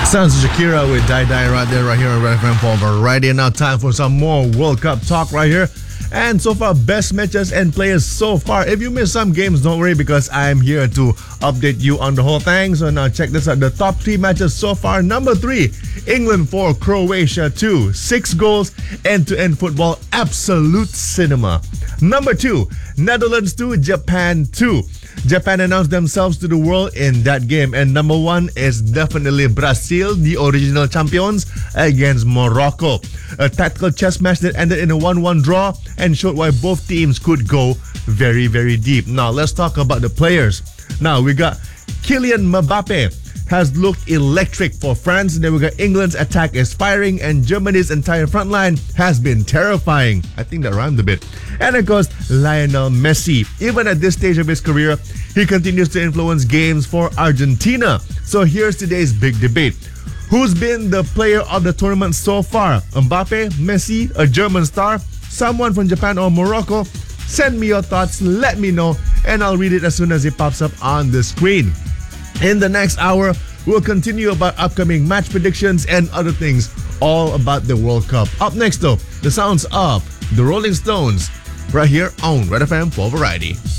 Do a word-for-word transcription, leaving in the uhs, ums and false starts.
Sounds Shakira with Die Die right there, right here on Red F M for Variety. And now time for some more World Cup talk right here. And so far, best matches and players so far. If you missed some games, don't worry, because I'm here to update you on the whole thing. So now check this out. The top three matches so far. Number three, England four, Croatia two. Six goals, end-to-end football, absolute cinema. Number two, Netherlands two, Japan two. Japan announced themselves to the world in that game. And number one is definitely Brazil, the original champions, against Morocco. A tactical chess match that ended in a one one draw and showed why both teams could go very, very deep. Now, let's talk about the players. Now, we got Kylian Mbappe has looked electric for France. Then we got England's attack is firing, and Germany's entire front line has been terrifying. I think that rhymed a bit. And of course, Lionel Messi. Even at this stage of his career, he continues to influence games for Argentina. So here's today's big debate. Who's been the player of the tournament so far? Mbappe, Messi, a German star, someone from Japan or Morocco? Send me your thoughts, let me know, and I'll read it as soon as it pops up on the screen. In the next hour, we'll continue about upcoming match predictions and other things, all about the World Cup. Up next though, the sounds of the Rolling Stones, right here on Red F M for Variety.